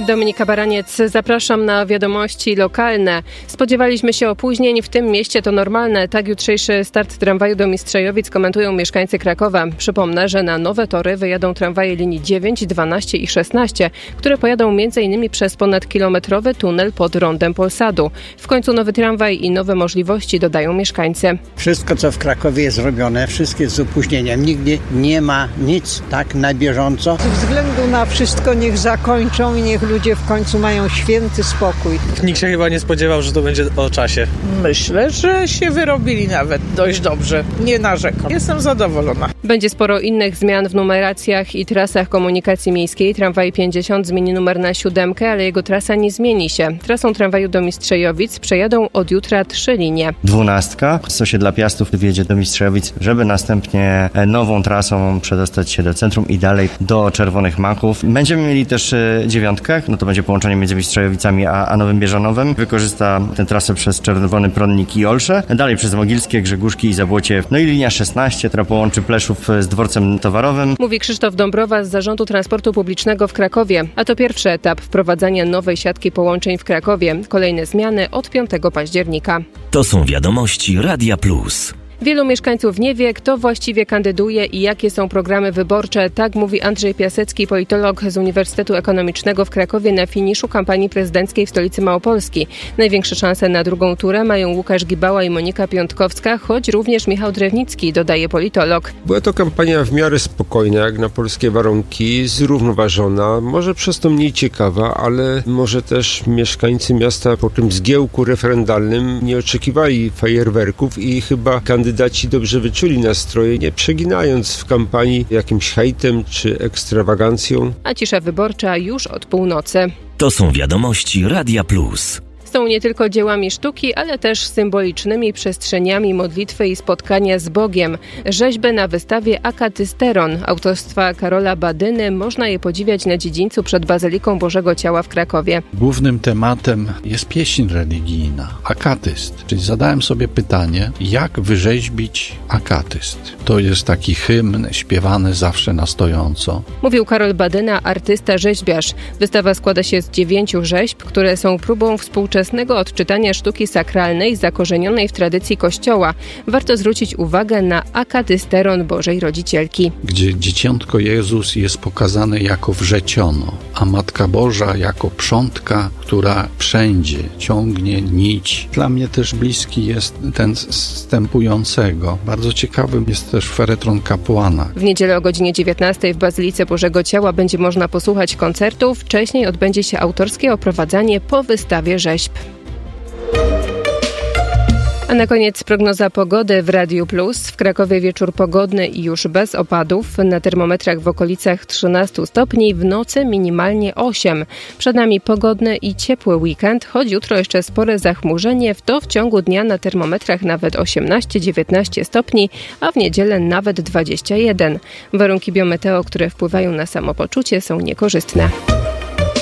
Dominika Baraniec, zapraszam na wiadomości lokalne. Spodziewaliśmy się opóźnień, w tym mieście to normalne. Tak jutrzejszy start tramwaju do Mistrzejowic komentują mieszkańcy Krakowa. Przypomnę, że na nowe tory wyjadą tramwaje linii 9, 12 i 16, które pojadą m.in. przez ponadkilometrowy tunel pod rondem Polsadu. W końcu nowy tramwaj i nowe możliwości, dodają mieszkańcy. Wszystko, co w Krakowie jest zrobione, wszystkie z opóźnieniem. Nigdy nie ma nic tak na bieżąco. Ze względu na wszystko niech zakończą i niech ludzie w końcu mają święty spokój. Nikt się chyba nie spodziewał, że to będzie o czasie. Myślę, że się wyrobili nawet dość dobrze. Nie narzekam. Jestem zadowolona. Będzie sporo innych zmian w numeracjach i trasach komunikacji miejskiej. Tramwaj 50 zmieni numer na 7, ale jego trasa nie zmieni się. Trasą tramwaju do Mistrzejowic przejadą od jutra 3 linie. 12 z osiedla Piastów wjedzie do Mistrzejowic, żeby następnie nową trasą przedostać się do centrum i dalej do Czerwonych Machów. Będziemy mieli też 9, no to będzie połączenie między Mistrdzejowicami a Nowym Bieżanowem. Wykorzysta tę trasę przez Czerwony Pronnik i Olsze, dalej przez Mogilskie, Grzegórzki i Zabłocie. No i linia 16, która połączy Pleszów z dworcem towarowym. Mówi Krzysztof Dąbrowa z Zarządu Transportu Publicznego w Krakowie. A to pierwszy etap wprowadzania nowej siatki połączeń w Krakowie. Kolejne zmiany od 5 października. To są wiadomości Radia Plus. Wielu mieszkańców nie wie, kto właściwie kandyduje i jakie są programy wyborcze. Tak mówi Andrzej Piasecki, politolog z Uniwersytetu Ekonomicznego w Krakowie na finiszu kampanii prezydenckiej w stolicy Małopolski. Największe szanse na drugą turę mają Łukasz Gibała i Monika Piątkowska, choć również Michał Drewnicki, dodaje politolog. Była to kampania w miarę spokojna, jak na polskie warunki, zrównoważona, może przez to mniej ciekawa, ale może też mieszkańcy miasta po tym zgiełku referendalnym nie oczekiwali fajerwerków i chyba kandydaci dobrze wyczuli nastroje, nie przeginając w kampanii jakimś hejtem czy ekstrawagancją. A cisza wyborcza już od północy. To są wiadomości Radia Plus. Są nie tylko dziełami sztuki, ale też symbolicznymi przestrzeniami modlitwy i spotkania z Bogiem. Rzeźby na wystawie Akatysteron autorstwa Karola Badyny można je podziwiać na dziedzińcu przed Bazyliką Bożego Ciała w Krakowie. Głównym tematem jest pieśń religijna, akatyst. Czyli zadałem sobie pytanie, jak wyrzeźbić akatyst. To jest taki hymn śpiewany zawsze na stojąco. Mówił Karol Badyna, artysta rzeźbiarz. Wystawa składa się z 9 rzeźb, które są próbą współczesnego odczytania sztuki sakralnej zakorzenionej w tradycji Kościoła. Warto zwrócić uwagę na Akatysteron Bożej Rodzicielki, gdzie dzieciątko Jezus jest pokazane jako wrzeciono, a Matka Boża jako przątka, która wszędzie ciągnie nić. Dla mnie też bliski jest ten wstępującego. Bardzo ciekawym jest też feretron kapłana. W niedzielę o godzinie 19 w Bazylice Bożego Ciała będzie można posłuchać koncertu. Wcześniej odbędzie się autorskie oprowadzanie po wystawie rzeźb. A na koniec prognoza pogody w Radiu Plus. W Krakowie wieczór pogodny i już bez opadów. Na termometrach w okolicach 13 stopni, w nocy minimalnie 8. Przed nami pogodny i ciepły weekend, choć jutro jeszcze spore zachmurzenie. W ciągu dnia na termometrach nawet 18-19 stopni, a w niedzielę nawet 21. Warunki biometeo, które wpływają na samopoczucie, są niekorzystne.